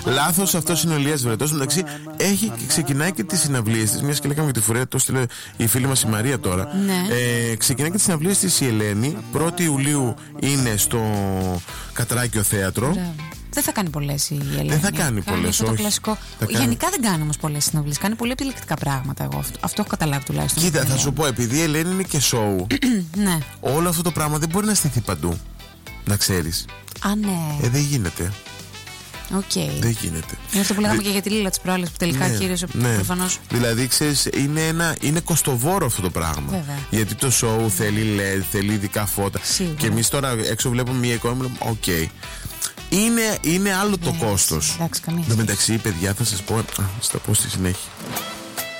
Λάθος, αυτός είναι ο Ηλίας Βρετός. Εντάξει, ξεκινάει και τις συναυλίες της. Μιας και λέγαμε για τη Φουρέα, το στείλε η φίλη μας η Μαρία τώρα. Ξεκινάει και τις συναυλίες της η Ελένη. 1η Ιουλίου είναι στο Κατράκιο Θέατρο. Δεν θα κάνει πολλές η Ελένη. Δεν θα κάνει πολλές, όχι. Το κλασικό. Γενικά δεν κάνει όμως πολλές συναυλίες. Κάνει πολύ επιλεκτικά πράγματα. Εγώ αυτό έχω καταλάβει τουλάχιστον. Κοίτα, θα σου πω, επειδή η Ελένη είναι και σοου, ναι. Όλο αυτό το πράγμα δεν μπορεί να στηθεί παντού. Να ξέρεις. Α, ναι. Δεν γίνεται. Okay. Δεν γίνεται. Είναι αυτό που λέγαμε και για τη Λίλα της προάλλης που τελικά κύριε προφανώς. Δηλαδή, ξέρεις, είναι κοστοβόρο αυτό το πράγμα. Βέβαια. Γιατί το show θέλει LED, θέλει ειδικά φώτα. Σίγουρα. Και εμείς τώρα έξω βλέπουμε μια εικόνα και λέμε, οκ. Είναι άλλο το κόστος. Εντάξει, καμία. Εν τω μεταξύ, παιδιά, θα σας πω στη συνέχεια.